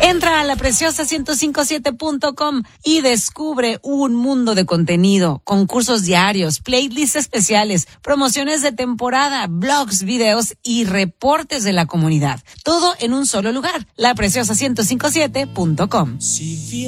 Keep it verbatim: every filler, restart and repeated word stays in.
Entra a la preciosa ciento cincuenta y siete punto com y descubre un mundo de contenido, concursos diarios, playlists especiales, promociones de temporada, blogs, videos y reportes de la comunidad. Todo en un solo lugar, la preciosa ciento cincuenta y siete punto com.